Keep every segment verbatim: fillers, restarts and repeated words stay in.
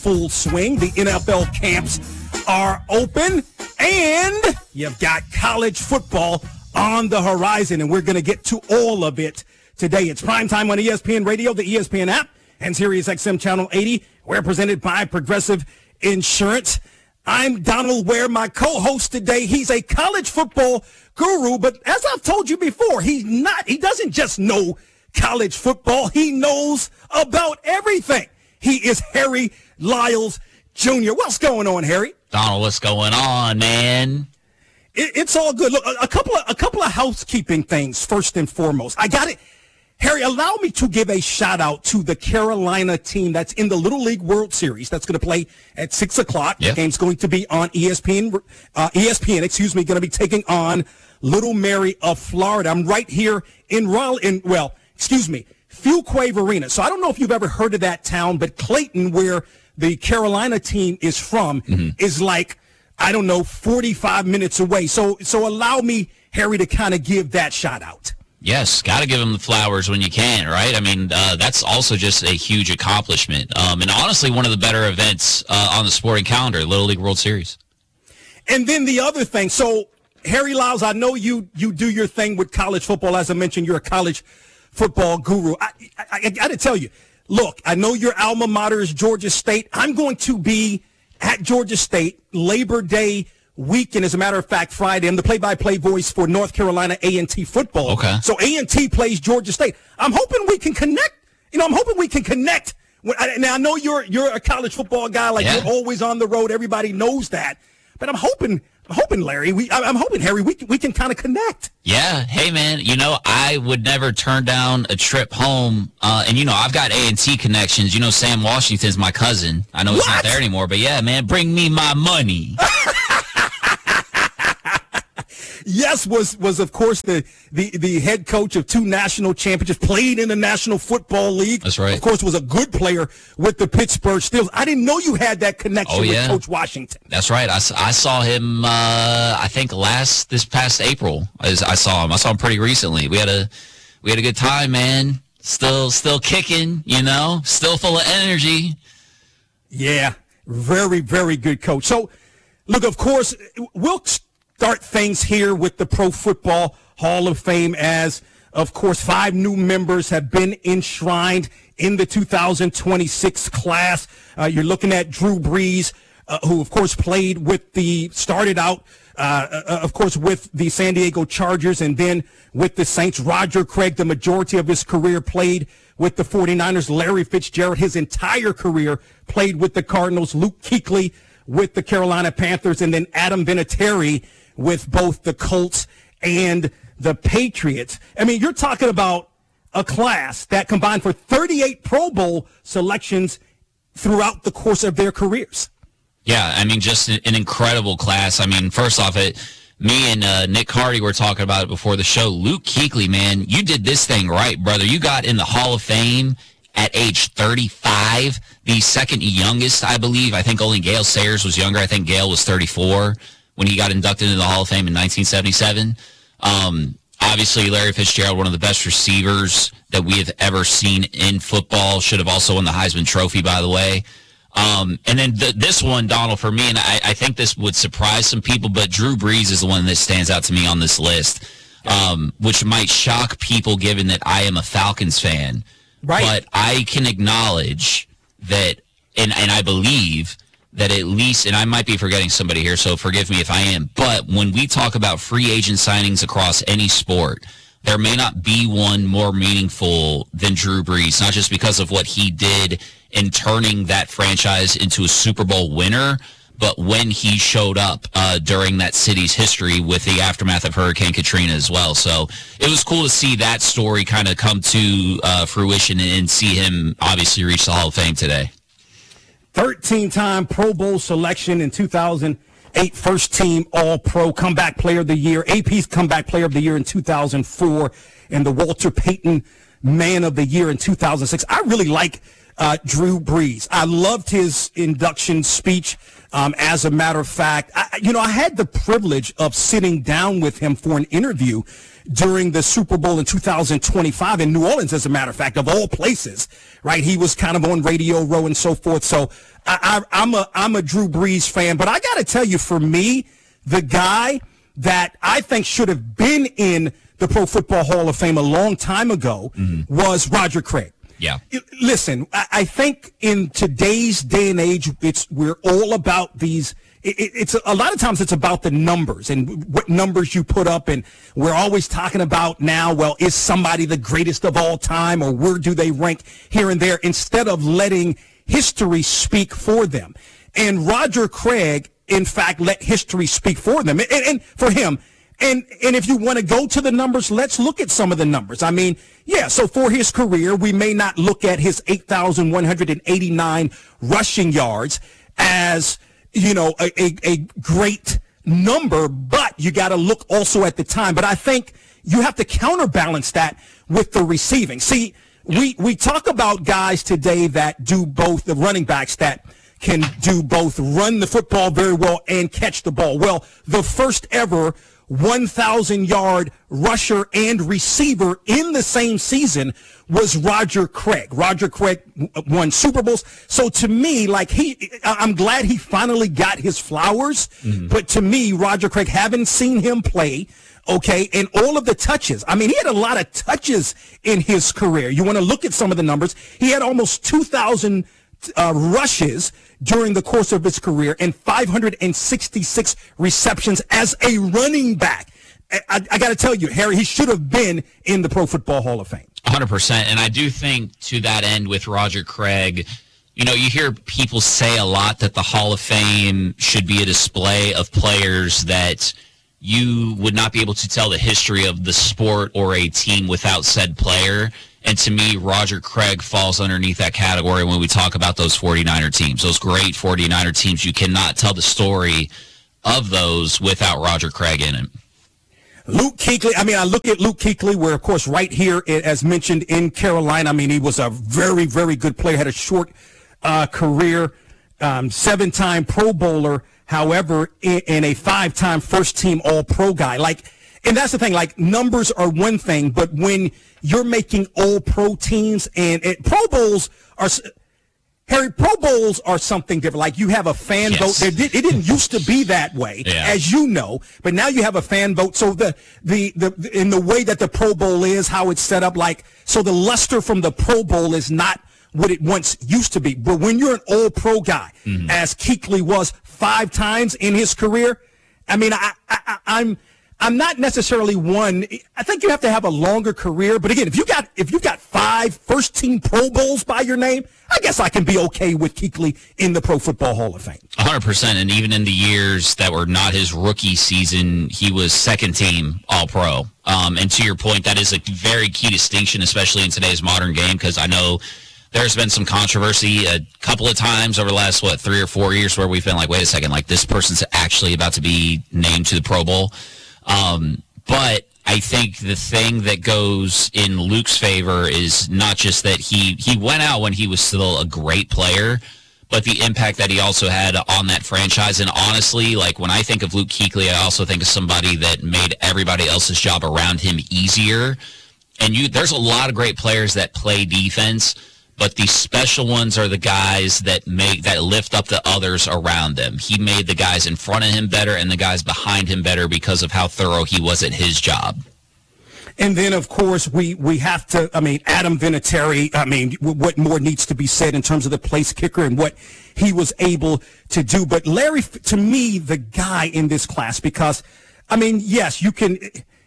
full swing. The N F L camps are open, and you've got college football on the horizon, and we're going to get to all of it today. It's primetime on E S P N Radio, the E S P N app, and Sirius X M Channel eighty. We're presented by Progressive Insurance. I'm Donald Ware, my co-host today. He's a college football guru, but as I've told you before, he's not. He doesn't just know college football. He knows about everything. He is Harry Lyles Junior What's going on, Harry? Donald, what's going on, man? It, it's all good. Look, a, a couple of a couple of housekeeping things first and foremost. I got it. Harry, allow me to give a shout-out to the Carolina team that's in the Little League World Series. That's going to play at six o'clock. Yep. The game's going to be on E S P N, uh, E S P N, excuse me, going to be taking on Little Mary of Florida. I'm right here in Raleigh, in, well, excuse me, Fuquay Arena. So I don't know if you've ever heard of that town, but Clayton, where the Carolina team is from, mm-hmm. is like, I don't know, forty-five minutes away. So, so allow me, Harry, to kind of give that shout-out. Yes, got to give them the flowers when you can, right? I mean, uh, that's also just a huge accomplishment. Um, and honestly, one of the better events uh, on the sporting calendar, Little League World Series. And then the other thing, so Harry Lyles, I know you you do your thing with college football. As I mentioned, you're a college football guru. I, I, I got to tell you, look, I know your alma mater is Georgia State. I'm going to be at Georgia State Labor Day weekend, as a matter of fact, Friday. I'm the play-by-play voice for North Carolina A and T football. Okay. So A and T plays Georgia State. I'm hoping we can connect. You know, I'm hoping we can connect. Now, I know you're you're a college football guy. Like, yeah. You're always on the road. Everybody knows that. But I'm hoping, I'm hoping, Larry, we, I'm hoping, Harry, we, we can kind of connect. Yeah. Hey, man, you know, I would never turn down a trip home. Uh, and, you know, I've got A and T connections. You know, Sam Washington's my cousin. I know he's What? not there anymore. But, yeah, man, bring me my money. Yes, was, was of course, the, the, the head coach of two national championships, played in the National Football League. That's right. Of course, was a good player with the Pittsburgh Steelers. I didn't know you had that connection oh, yeah. with Coach Washington. That's right. I, I saw him, uh, I think, last, this past April. I, I saw him. I saw him pretty recently. We had a, we had a good time, man. Still, still kicking, you know, still full of energy. Yeah, very, very good coach. So, look, of course, we'll start things here with the Pro Football Hall of Fame as, of course, five new members have been enshrined in the two thousand twenty-six class. Uh, you're looking at Drew Brees, uh, who, of course, played with the, started out, uh, uh, of course, with the San Diego Chargers and then with the Saints. Roger Craig, the majority of his career played with the forty-niners. Larry Fitzgerald, his entire career played with the Cardinals. Luke Kuechly with the Carolina Panthers, and then Adam Vinatieri with both the Colts and the Patriots. I mean, you're talking about a class that combined for thirty-eight Pro Bowl selections throughout the course of their careers. Yeah, I mean, just an incredible class. I mean, first off, it, me and uh, Nick Hardy were talking about it before the show. Luke Kuechly, man, you did this thing right, brother. You got in the Hall of Fame at age thirty-five, the second youngest, I believe. I think only Gale Sayers was younger. I think Gale was thirty-four when he got inducted into the Hall of Fame in nineteen seventy-seven. Um, obviously, Larry Fitzgerald, one of the best receivers that we have ever seen in football, should have also won the Heisman Trophy, by the way. Um, and then th- this one, Donald, for me, and I, I think this would surprise some people, but Drew Brees is the one that stands out to me on this list, um, which might shock people given that I am a Falcons fan. Right. But I can acknowledge that, and, and I believe that at least, and I might be forgetting somebody here, so forgive me if I am, but when we talk about free agent signings across any sport, there may not be one more meaningful than Drew Brees, not just because of what he did in turning that franchise into a Super Bowl winner, but when he showed up uh, during that city's history with the aftermath of Hurricane Katrina as well. So it was cool to see that story kind of come to uh, fruition and see him obviously reach the Hall of Fame today. thirteen-time Pro Bowl selection in two thousand eight, first team All-Pro, comeback player of the year, A P's comeback player of the year in two thousand four, and the Walter Payton Man of the Year in two thousand six. I really like uh, Drew Brees. I loved his induction speech. Um, as a matter of fact, I, you know, I had the privilege of sitting down with him for an interview during the Super Bowl in two thousand twenty-five in New Orleans, as a matter of fact, of all places, right? He was kind of on Radio Row and so forth. So I, I, I'm a I'm a Drew Brees fan. But I got to tell you, for me, the guy that I think should have been in the Pro Football Hall of Fame a long time ago mm-hmm. was Roger Craig. Yeah. Listen, I think in today's day and age, it's we're all about these. It, it's a lot of times it's about the numbers and what numbers you put up, and we're always talking about now. Well, is somebody the greatest of all time, or where do they rank here and there? Instead of letting history speak for them, and Roger Craig, in fact, let history speak for them, and, and for him. And and if you want to go to the numbers, let's look at some of the numbers. I mean, yeah, so for his career, we may not look at his eight thousand one hundred eighty-nine rushing yards as, you know, a, a, a great number, but you got to look also at the time. But I think you have to counterbalance that with the receiving. See, we, we talk about guys today that do both, the running backs that can do both run the football very well and catch the ball. Well, the first ever one thousand yard rusher and receiver in the same season was Roger Craig. Roger Craig won Super Bowls. So to me, like he, I'm glad he finally got his flowers. Mm-hmm. But to me, Roger Craig, haven't seen him play, okay, and all of the touches. I mean, he had a lot of touches in his career. You want to look at some of the numbers. He had almost two thousand Uh, rushes during the course of his career and five hundred sixty-six receptions as a running back. I, I, I got to tell you, Harry, he should have been in the Pro Football Hall of Fame. one hundred percent. And I do think to that end with Roger Craig, you know, you hear people say a lot that the Hall of Fame should be a display of players that you would not be able to tell the history of the sport or a team without said player. And to me, Roger Craig falls underneath that category when we talk about those 49er teams, those great 49er teams. You cannot tell the story of those without Roger Craig in it. Luke Kuechly, I mean, I look at Luke Kuechly, where, of course, right here, as mentioned, in Carolina, I mean, he was a very, very good player, had a short uh, career, um, seven-time Pro Bowler, however, in, in a five-time first-team All-Pro guy. Like, and that's the thing, like, numbers are one thing, but when you're making all-pro teams, and, and Pro Bowls are, Harry, Pro Bowls are something different. Like, you have a fan yes. vote. It, did, it didn't used to be that way, yeah. as you know, but now you have a fan vote. So the, the, the, in the way that the Pro Bowl is, how it's set up, like, so the luster from the Pro Bowl is not what it once used to be. But when you're an all-pro guy, mm-hmm. as Kuechly was five times in his career, I mean, I, I, I'm, I'm not necessarily one. I think you have to have a longer career. But again, if you got if you've got five first team Pro Bowls by your name, I guess I can be okay with Kuechly in the Pro Football Hall of Fame. one hundred percent. And even in the years that were not his rookie season, he was second team All Pro. Um, and to your point, that is a very key distinction, especially in today's modern game, because I know there's been some controversy a couple of times over the last, what, three or four years where we've been like, wait a second, like this person's actually about to be named to the Pro Bowl. Um, but I think the thing that goes in Luke's favor is not just that he, he went out when he was still a great player, but the impact that he also had on that franchise. And honestly, like when I think of Luke Kuechly, I also think of somebody that made everybody else's job around him easier. And you, there's a lot of great players that play defense, but the special ones are the guys that make that lift up the others around them. He made the guys in front of him better and the guys behind him better because of how thorough he was at his job. And then, of course, we, we have to, I mean, Adam Vinatieri, I mean, what more needs to be said in terms of the place kicker and what he was able to do. But Larry, to me, the guy in this class, because, I mean, yes, you can,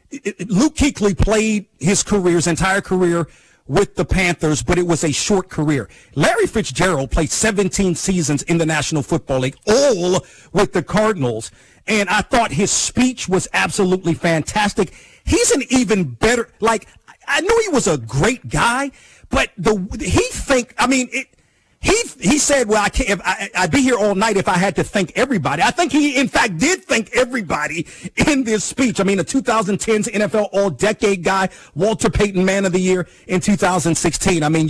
Luke Kuechly played his career, his entire career, with the Panthers, but it was a short career. Larry Fitzgerald played seventeen seasons in the National Football League, all with the Cardinals, and I thought his speech was absolutely fantastic. He's an even better, like, I knew he was a great guy, but the he think, I mean, it, he he said, well, I can't, if I, I'd be here all night if I had to thank everybody. I think he, in fact, did thank everybody in this speech. I mean, a twenty tens N F L All-Decade guy, Walter Payton Man of the Year in two thousand sixteen. I mean, you,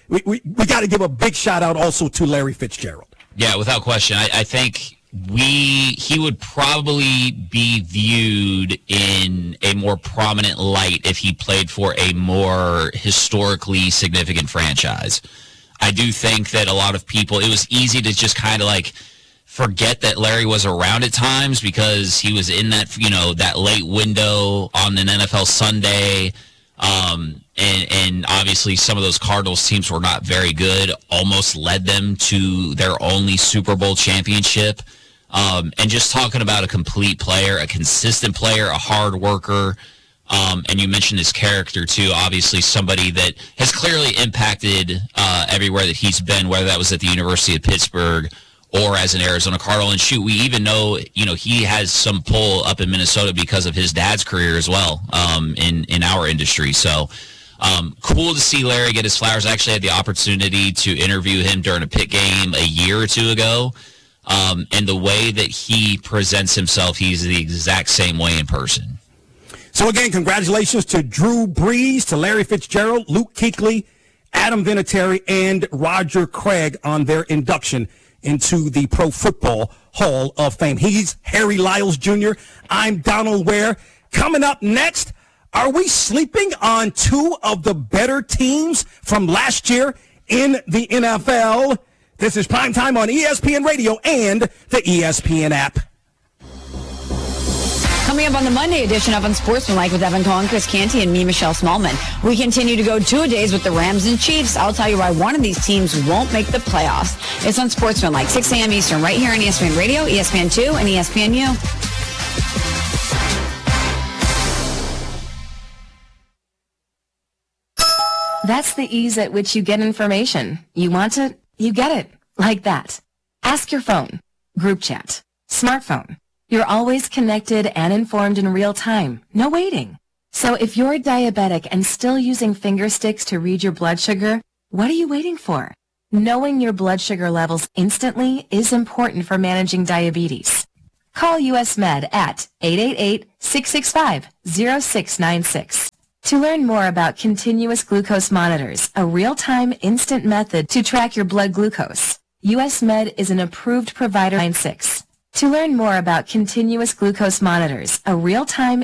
we, we, we got to give a big shout out also to Larry Fitzgerald. Yeah, without question. I, I think we he would probably be viewed in a more prominent light if he played for a more historically significant franchise. I do think that a lot of people, it was easy to just kind of like forget that Larry was around at times because he was in that, you know, that late window on an N F L Sunday. Um, and, and obviously some of those Cardinals teams were not very good, almost led them to their only Super Bowl championship. Um, and just talking about a complete player, a consistent player, a hard worker. Um, and you mentioned his character too, obviously somebody that has clearly impacted uh, everywhere that he's been, whether that was at the University of Pittsburgh or as an Arizona Cardinal. And shoot, we even know, you know, he has some pull up in Minnesota because of his dad's career as well um, in, in our industry. So um, cool to see Larry get his flowers. I actually had the opportunity to interview him during a pit game a year or two ago. Um, and the way that he presents himself, he's the exact same way in person. So again, congratulations to Drew Brees, to Larry Fitzgerald, Luke Kuechly, Adam Vinatieri, and Roger Craig on their induction into the Pro Football Hall of Fame. He's Harry Lyles Junior I'm Donald Ware. Coming up next, are we sleeping on two of the better teams from last year in the N F L? This is Primetime on E S P N Radio and the E S P N app. Coming up on the Monday edition of Unsportsmanlike with Evan Cohen, Chris Canty, and me, Michelle Smallman. We continue to go two-a-days with the Rams and Chiefs. I'll tell you why one of these teams won't make the playoffs. It's Unsportsmanlike, six a.m. Eastern, right here on E S P N Radio, E S P N two, and E S P N U. That's the ease at which you get information. You want it, you get it. Like that. Ask your phone. Group chat. Smartphone. You're always connected and informed in real time. No waiting. So if you're diabetic and still using finger sticks to read your blood sugar, what are you waiting for? Knowing your blood sugar levels instantly is important for managing diabetes. Call U S Med at eight eight eight, six six five, zero six nine six. To learn more about continuous glucose monitors, a real-time instant method to track your blood glucose, U S Med is an approved provider. nine six. To learn more about continuous glucose monitors, a real-time